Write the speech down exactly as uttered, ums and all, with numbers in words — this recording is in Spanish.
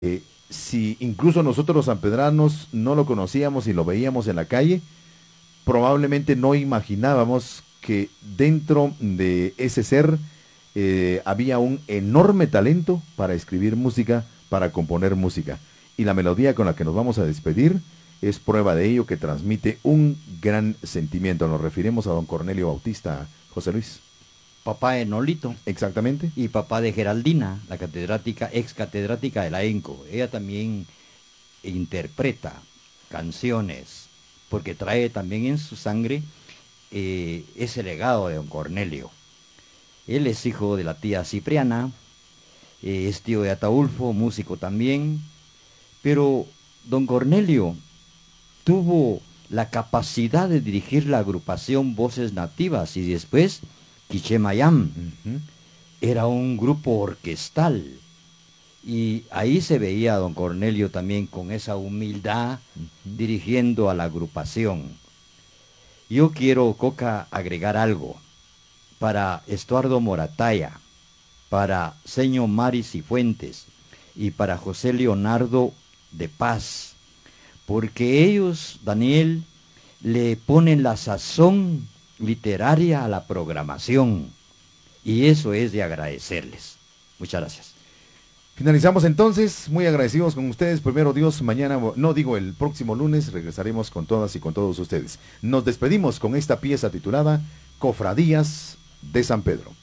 Eh, si incluso nosotros los sanpedranos no lo conocíamos y lo veíamos en la calle, probablemente no imaginábamos que dentro de ese ser eh, había un enorme talento para escribir música, para componer música. Y la melodía con la que nos vamos a despedir es prueba de ello, que transmite un gran sentimiento. Nos referimos a don Cornelio Bautista, José Luis. Papá de Nolito Exactamente. y papá de Geraldina, la catedrática, ex catedrática de la ENCO. Ella también interpreta canciones, porque trae también en su sangre eh, ese legado de don Cornelio. Él es hijo de la tía Cipriana, eh, es tío de Ataulfo, músico también, pero don Cornelio tuvo la capacidad de dirigir la agrupación Voces Nativas y después Quichemayam. Ujú. Era un grupo orquestal y ahí se veía a don Cornelio también con esa humildad dirigiendo a la agrupación. Yo quiero, Coca, agregar algo para Estuardo Morataya, para Señor Maris y Fuentes y para José Leonardo de Paz, porque ellos, Daniel, le ponen la sazón literaria a la programación y eso es de agradecerles. Muchas gracias. Finalizamos entonces, muy agradecidos con ustedes. Primero Dios, mañana, no digo el próximo lunes, regresaremos con todas y con todos ustedes. Nos despedimos con esta pieza titulada Cofradías de San Pedro.